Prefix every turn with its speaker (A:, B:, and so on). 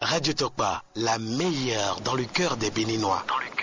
A: Radio Tokpa, la meilleure dans le cœur des Béninois.